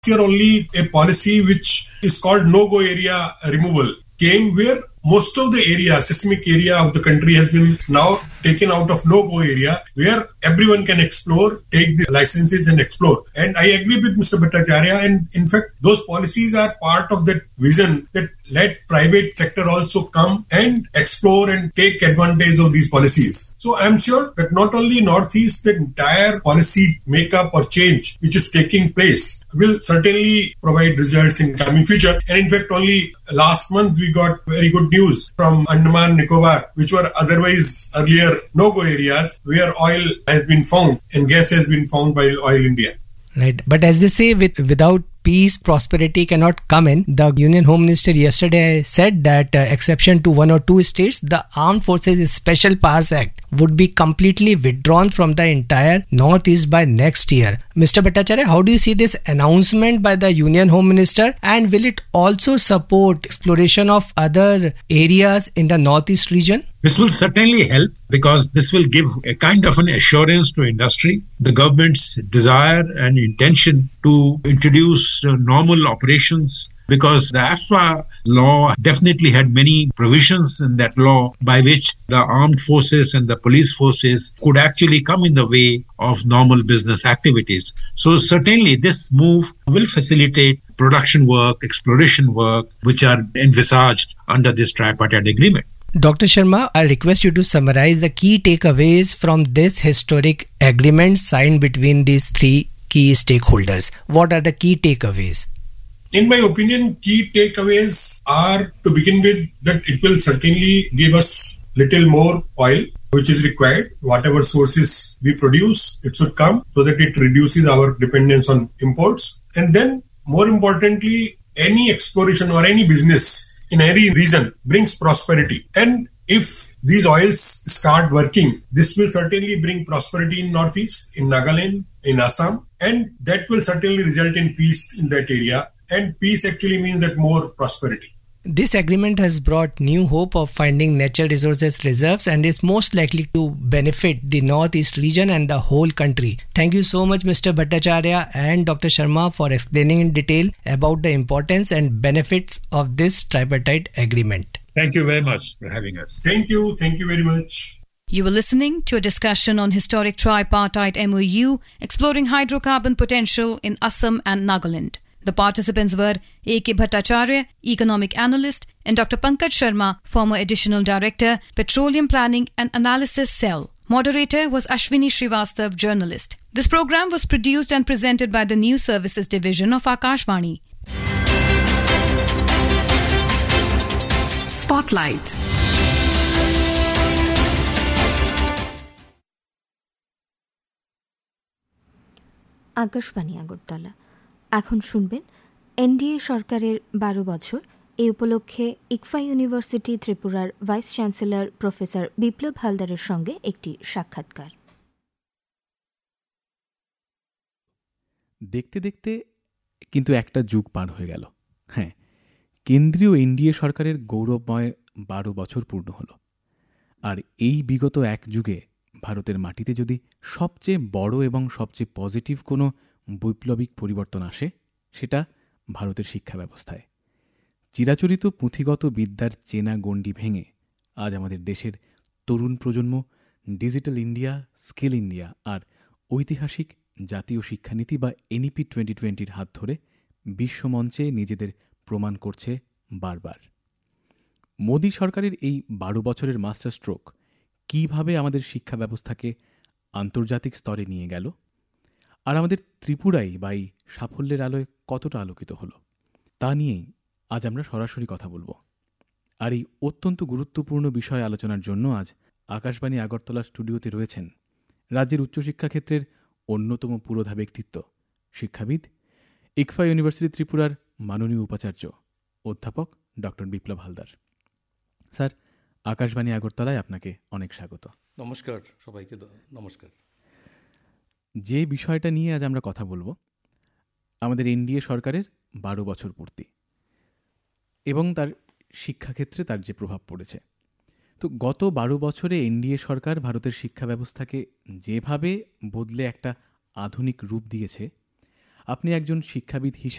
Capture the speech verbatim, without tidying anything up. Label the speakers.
Speaker 1: year only a policy which is called no-go area removal came, where most of the area, seismic area of the country has been now taken out of no-go area, where everyone can explore, take the licenses and explore. And I agree with Mister Bhattacharya, and in fact, those policies are part of that vision that let private sector also come and explore and take advantage of these policies. So I'm sure that not only Northeast, the entire policy makeup or change which is taking place will certainly provide results in coming future. And in fact, only last month we got very good news from Andaman Nicobar, which were otherwise earlier no-go areas, where oil has been found and gas has been found by Oil India.
Speaker 2: Right. But as they say, with without peace, prosperity cannot come in. The Union Home Minister yesterday said that uh, exception to one or two states, the Armed Forces Special Powers Act would be completely withdrawn from the entire Northeast by next year. Mister Bhattacharya, how do you see this announcement by the Union Home Minister, and will it also support exploration of other areas in the Northeast region?
Speaker 3: This will certainly help, because this will give a kind of an assurance to industry, the government's desire and intention to introduce uh, normal operations, because the AFSPA law definitely had many provisions in that law by which the armed forces and the police forces could actually come in the way of normal business activities. So certainly this move will facilitate production work, exploration work, which are envisaged under this tripartite agreement.
Speaker 2: Doctor Sharma, I request you to summarize the key takeaways from this historic agreement signed between these three key stakeholders. What are the key takeaways?
Speaker 1: In my opinion, key takeaways are, to begin with, that it will certainly give us little more oil, which is required. Whatever sources we produce, it should come so that it reduces our dependence on imports. And then, more importantly, any exploration or any business in any region brings prosperity. And if these oils start working, this will certainly bring prosperity in Northeast, in Nagaland, in Assam, and that will certainly result in peace in that area. And peace actually means that more prosperity.
Speaker 2: This agreement has brought new hope of finding natural resources reserves and is most likely to benefit the Northeast region and the whole country. Thank you so much, Mister Bhattacharya and Doctor Sharma, for explaining in detail about the importance and benefits of this tripartite agreement.
Speaker 3: Thank you very much for having us.
Speaker 1: Thank you. Thank you very much.
Speaker 4: You were listening to a discussion on historic tripartite M O U exploring hydrocarbon potential in Assam and Nagaland. The participants were A K Bhattacharya, Economic Analyst, and Doctor Pankaj Sharma, former Additional Director, Petroleum Planning and Analysis Cell. Moderator was Ashwini Srivastav, Journalist. This program was produced and presented by the News Services Division of Akashvani.
Speaker 5: Spotlight.
Speaker 6: Akashvani Agartala. এখন শুনবেন NDA সরকারের বারো বছর এই উপলক্ষে ইকফা university ত্রিপুরার vice chancellor professor বিপ্লব হালদারের সঙ্গে একটি সাক্ষাৎকার।
Speaker 7: দেখতে দেখতে কিন্তু একটা যুগ পার হয়ে গেল। হ্যাঁ, কেন্দ্রীয় এনডিএ সরকারের গৌরবময় বারো বছর পূর্ণ হলো। আর এই বিগত এক যুগে ভারতের মাটিতে যদি সবচেয়ে বড় এবং সবচেয়ে পজিটিভ কোনো বৈপ্লবিক পরিবর্তন আসে, সেটা ভারতের শিক্ষা ব্যবস্থায়। চিরাচরিত পুঁথিগত বিদ্যার চেনা গণ্ডি ভেঙে আজ আমাদের দেশের তরুণ প্রজন্ম ডিজিটাল ইন্ডিয়া, স্কিল ইন্ডিয়া আর ঐতিহাসিক জাতীয় শিক্ষানীতি বা এনইপি টোয়েন্টি টোয়েন্টির হাত ধরে বিশ্বমঞ্চে নিজেদের প্রমাণ করছে বারবার। মোদী সরকারের এই বারো বছরের মাস্টার স্ট্রোক কীভাবে আমাদের শিক্ষা ব্যবস্থাকে আন্তর্জাতিক স্তরে নিয়ে গেল, আর আমাদের ত্রিপুরাই বা এই সাফল্যের আলোয় কতটা আলোকিত হলো, তা নিয়েই আজ আমরা সরাসরি কথা বলবো। আর এই অত্যন্ত গুরুত্বপূর্ণ বিষয় আলোচনার জন্য আজ আকাশবাণী আগরতলা স্টুডিওতে রয়েছেন রাজ্যের উচ্চশিক্ষা ক্ষেত্রের অন্যতম পুরোধা ব্যক্তিত্ব, শিক্ষাবিদ, ইকফা ইউনিভার্সিটি ত্রিপুরার মাননীয় উপাচার্য অধ্যাপক ডক্টর বিপ্লব হালদার। স্যার, আকাশবাণী আগরতলায় আপনাকে অনেক স্বাগত।
Speaker 8: নমস্কার সবাইকে। নমস্কার।
Speaker 7: যে বিষয়টা নিয়ে আজ আমরা কথা বলবো, আমাদের এনডিএ সরকারের বারো বছর পূর্তি এবং তার শিক্ষাক্ষেত্রে তার যে প্রভাব পড়েছে। তো গত বারো বছরে এনডিএ সরকার ভারতের শিক্ষা ব্যবস্থাকে যেভাবে বদলে একটা আধুনিক রূপ দিয়েছে, আপনি একজন শিক্ষাবিদ হিসেবে